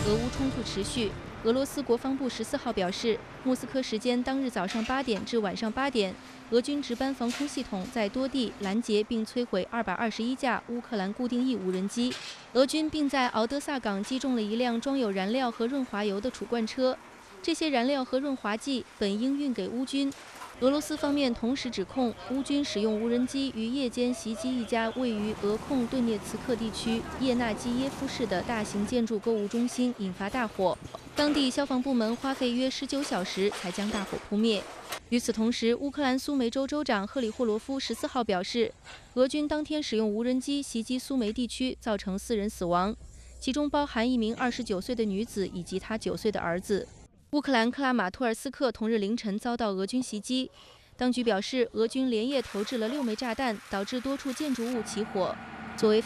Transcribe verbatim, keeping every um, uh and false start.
俄乌冲突持续。俄罗斯国防部十四号表示，莫斯科时间当日早上八点至晚上八点，俄军值班防空系统在多地拦截并摧毁二百二十一架乌克兰固定翼无人机。俄军并在敖德萨港击中了一辆装有燃料和润滑油的储罐车，这些燃料和润滑剂本应运给乌军。俄罗斯方面同时指控乌军使用无人机于夜间袭击一家位于俄控顿涅茨克地区叶纳基耶夫市的大型建筑购物中心，引发大火。当地消防部门花费约十九小时才将大火扑灭。与此同时，乌克兰苏梅州州长赫里霍罗夫十四号表示，俄军当天使用无人机袭击苏梅地区，造成四人死亡，其中包含一名二十九岁的女子以及她九岁的儿子。乌克兰克拉马托尔斯克同日凌晨遭到俄军袭击，当局表示，俄军连夜投掷了六枚炸弹，导致多处建筑物起火。作为